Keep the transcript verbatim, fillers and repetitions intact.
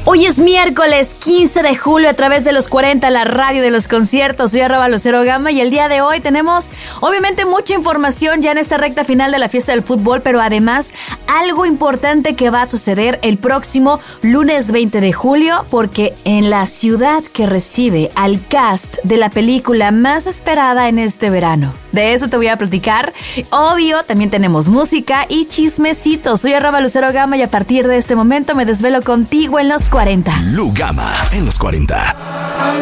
Hoy es miércoles quince de julio a través de los cuarenta, la radio de los conciertos. Soy arroba Lucero Gama y el día de hoy tenemos obviamente mucha información ya en esta recta final de la fiesta del fútbol, pero además algo importante que va a suceder el próximo lunes veinte de julio, porque en la ciudad que recibe al cast de la película más esperada en este verano. De eso te voy a platicar. Obvio, también tenemos música y chismecitos. Soy arroba Lucero Gama y a partir de este momento me desvelo contigo en los cuarenta. Lu Gama en los cuarenta.